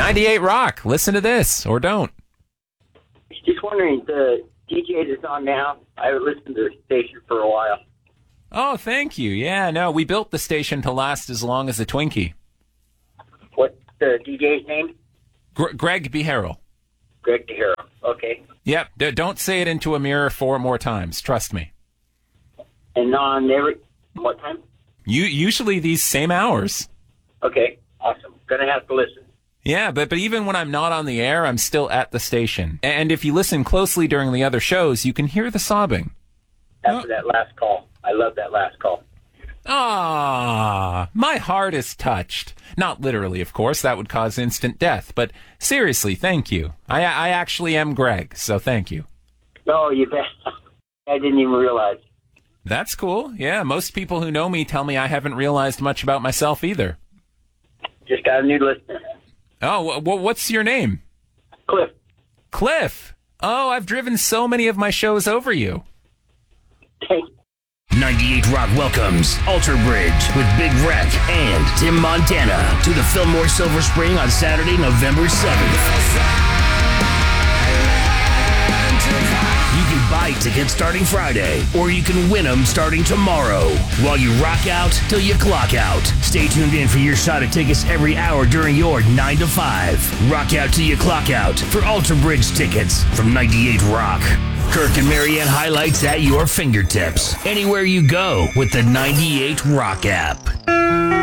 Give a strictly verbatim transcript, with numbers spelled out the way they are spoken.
ninety-eight Rock. Listen to this, or don't. Just wondering, the D J that's on now, I listened to the station for a while. Oh, thank you. Yeah, no, we built the station to last as long as a Twinkie. What's the D J's name? Gr- Greg Beharrell. Greg DeHero. Okay. Yep, d- don't say it into a mirror four more times. Trust me. And on every... What time? You Usually these same hours. Okay, awesome. Gonna have to listen. Yeah, but, but even when I'm not on the air, I'm still at the station. And if you listen closely during the other shows, you can hear the sobbing. After oh. that last call. I love that last call. Ah, my heart is touched. Not literally, of course. That would cause instant death. But seriously, thank you. I, I actually am Greg, so thank you. No, you bet. I didn't even realize. That's cool. Yeah, most people who know me tell me I haven't realized much about myself either. Just got a new listener. Oh, w- what's your name? Cliff. Cliff. Oh, I've driven so many of my shows over you. Thank ninety-eight Rock welcomes Alter Bridge with Big Wreck and Tim Montana to the Fillmore Silver Spring on Saturday, November seventh. You can buy tickets starting Friday, or you can win them starting tomorrow. While you rock out till you clock out. Stay tuned in for your shot at tickets every hour during your nine to five. Rock out till you clock out for Alter Bridge tickets from ninety-eight Rock. Kirk and Marianne highlights at your fingertips. Anywhere you go with the ninety-eight Rock app.